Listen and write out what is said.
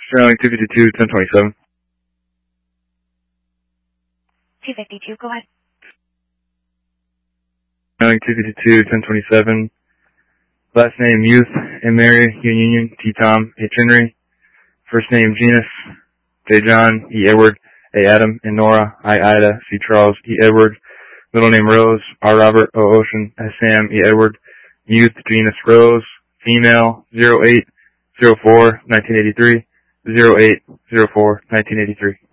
Sterling 252, 1027. 252, go ahead. Sterling 252, 1027. Last name Youth, A. Mary, U. Union, T. Tom, H. Henry. First name Genus, J. John, E. Edward, A. Adam, and Nora, I. Ida, C. Charles, E. Edward. Middle name Rose, R. Robert, O. Ocean, S. Sam, E. Edward. Youth, Genus Rose. Female, 0804-1983. 0804-1983.